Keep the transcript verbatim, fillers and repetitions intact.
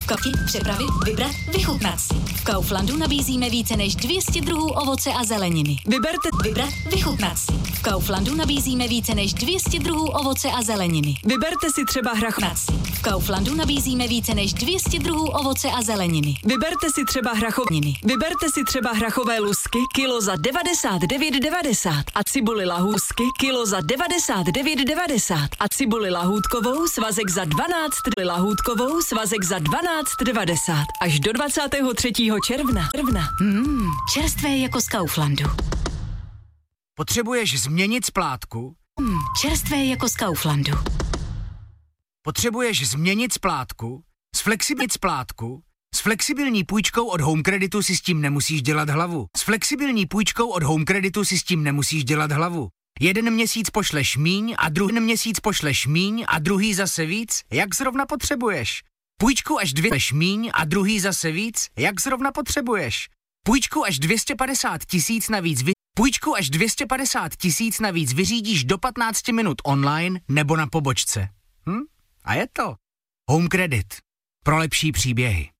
Kapky, přepravy, vybrat, vychutnat si. V Kauflandu nabízíme více než dvě stě druhů ovoce a zeleniny. Vyberte, vybrat, vychutnat si. V Kauflandu nabízíme více než dvě stě druhů ovoce a zeleniny. Vyberte si třeba hrachovat si. V Kauflandu nabízíme více než dvě stě druhů ovoce a zeleniny. Vyberte si třeba hrachovniny. Vyberte si třeba hrachové lusky, kilo za devadesát devět devadesát a cibuli lahůzky, kilo za devadesát devět devadesát a cibuli lahůdkovou, svazek za dvanáct lahůdkovou, svazek za dvanáct devadesát až do dvacátého třetího června. Června. Mm, čerstvé jako z Kauflandu. Potřebuješ změnit splátku? Mm, čerstvé jako z Kauflandu. Potřebuješ změnit splátku? S flexibilní splátku? S flexibilní půjčkou od Home Creditu si s tím nemusíš dělat hlavu. S flexibilní půjčkou od Home Creditu si s tím nemusíš dělat hlavu. Jeden měsíc pošleš míň a druhý měsíc pošleš míň a druhý zase víc, jak zrovna potřebuješ. Půjčku až dvě míň a druhý zase víc, jak zrovna potřebuješ. Půjčku až dvě stě padesát tisíc navíc vy... Půjčku až dvě stě padesát tisíc navíc vyřídíš do patnáct minut online nebo na pobočce. Hm? A je to. Home Credit. Pro lepší příběhy.